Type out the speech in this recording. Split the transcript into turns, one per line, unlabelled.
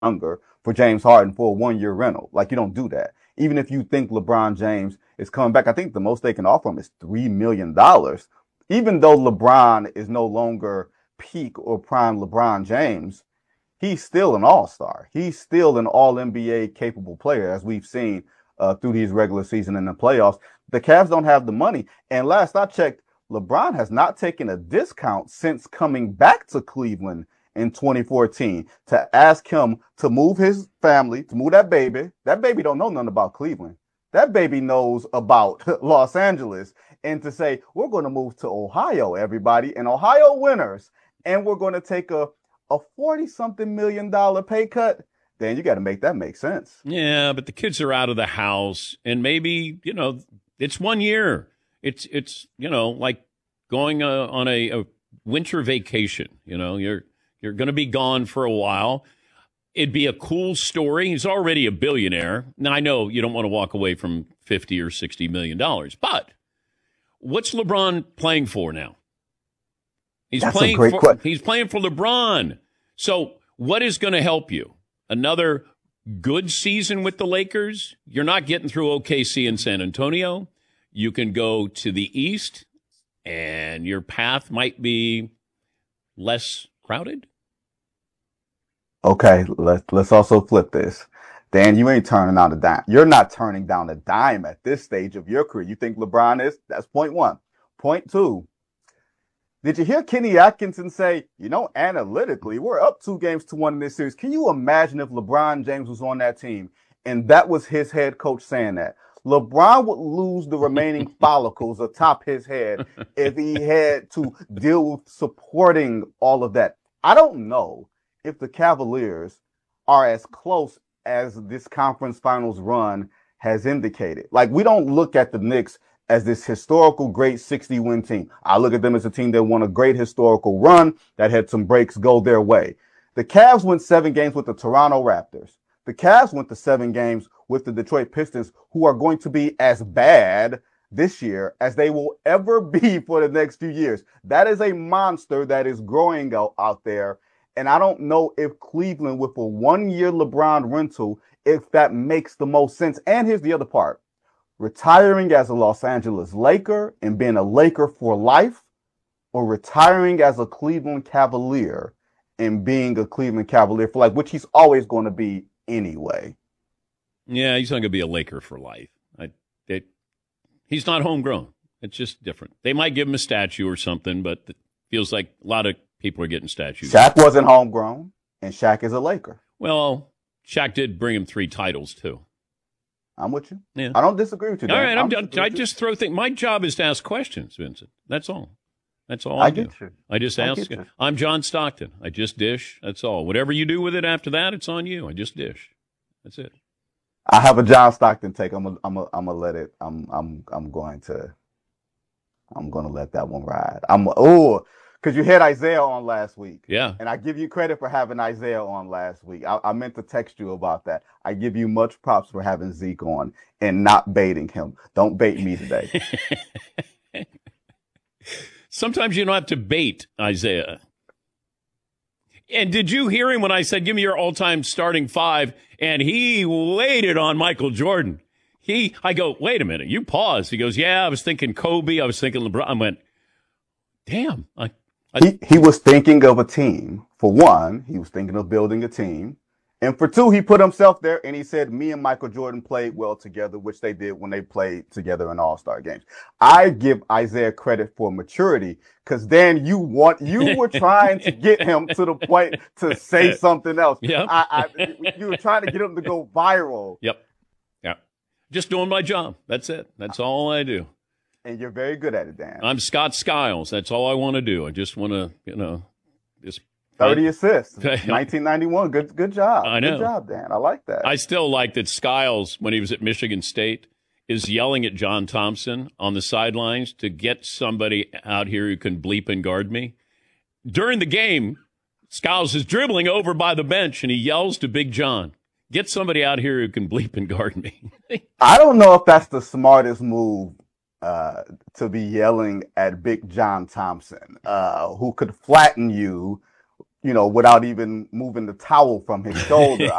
younger for James Harden for a 1 year rental. Like, you don't do that. Even if you think LeBron James is coming back, I think the most they can offer him is $3 million. Even though LeBron is no longer peak or prime LeBron James, he's still an all-star. He's still an all NBA capable player, as we've seen through these regular season and the playoffs. The Cavs don't have the money. And last I checked, LeBron has not taken a discount since coming back to Cleveland in 2014 to ask him to move his family, to move that baby. That baby don't know nothing about Cleveland. That baby knows about Los Angeles. And to say, we're going to move to Ohio, everybody, and Ohio winners, and we're going to take a 40-something million pay cut, then you got to make that make sense.
Yeah, but the kids are out of the house, and maybe, it's 1 year. It's like going on a winter vacation. You're going to be gone for a while. It'd be a cool story. He's already a billionaire. Now, I know you don't want to walk away from $50 or $60 million, but what's LeBron playing for now? He's playing for LeBron. So what is going to help you? Another good season with the Lakers? You're not getting through OKC and San Antonio. You can go to the East, and your path might be less crowded.
Okay, let's also flip this. Dan, you ain't turning down the dime. You're not turning down a dime at this stage of your career. You think LeBron is? That's point one. Point two. Did you hear Kenny Atkinson say, analytically, we're up 2-1 in this series. Can you imagine if LeBron James was on that team and that was his head coach saying that? LeBron would lose the remaining follicles atop his head if he had to deal with supporting all of that. I don't know if the Cavaliers are as close as this conference finals run has indicated. Like, we don't look at the Knicks as this historical great 60-win team. I look at them as a team that won a great historical run that had some breaks go their way. The Cavs went 7 games with the Toronto Raptors. The Cavs went to 7 games with the Detroit Pistons, who are going to be as bad this year as they will ever be for the next few years. That is a monster that is growing out there. And I don't know if Cleveland, with a 1-year LeBron rental, if that makes the most sense. And here's the other part. Retiring as a Los Angeles Laker and being a Laker for life, or retiring as a Cleveland Cavalier and being a Cleveland Cavalier for life, which he's always going to be anyway.
Yeah, he's not going to be a Laker for life. He's not homegrown. It's just different. They might give him a statue or something, but it feels like a lot of people are getting statues.
Shaq wasn't homegrown, and Shaq is a Laker.
Well, Shaq did bring him 3 titles, too.
I'm with you.
Yeah.
I don't disagree with you.
All right, I just throw things. My job is to ask questions, Vincent. That's all. That's all
I
do.
get you.
I just ask. I'm John Stockton. I just dish. That's all. Whatever you do with it after that, it's on you. I just dish. That's it.
I have a John Stockton take. I'm gonna let it. I'm going to let that one ride. Because you had Isaiah on last week.
Yeah.
And I give you credit for having Isaiah on last week. I meant to text you about that. I give you much props for having Zeke on and not baiting him. Don't bait me today.
Sometimes you don't have to bait Isaiah. And did you hear him when I said, give me your all-time starting 5? And he waited on Michael Jordan. I go, wait a minute. You paused. He goes, yeah, I was thinking Kobe. I was thinking LeBron. I went, damn.
He was thinking of a team. For one, he was thinking of building a team. And for two, he put himself there and he said, me and Michael Jordan played well together, which they did when they played together in All-Star games. I give Isaiah credit for maturity because then you were trying to get him to the point to say something else.
Yep.
You were trying to get him to go viral.
Yep. Just doing my job. That's it. That's all I do.
And you're very good at it, Dan.
I'm Scott Skiles. That's all I want to do. I just want to, just
30 assists, 1991. Good job.
I know.
Good job, Dan. I like that.
I still like that Skiles, when he was at Michigan State, is yelling at John Thompson on the sidelines to get somebody out here who can bleep and guard me. During the game, Skiles is dribbling over by the bench, and he yells to Big John, get somebody out here who can bleep and guard me.
I don't know if that's the smartest move to be yelling at Big John Thompson, who could flatten you without even moving the towel from his shoulder.